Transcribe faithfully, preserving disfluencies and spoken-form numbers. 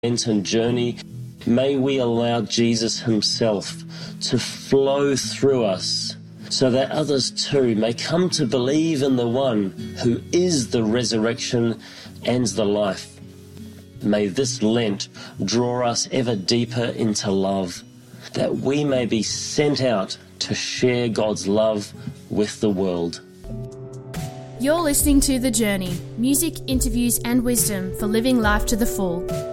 Lenten journey, may we allow Jesus himself to flow through us so that others too may come to believe in the one who is the resurrection and the life. May this Lent draw us ever deeper into love, that we may be sent out to share God's love with the world. You're listening to The Journey, music, interviews and wisdom for living life to the full.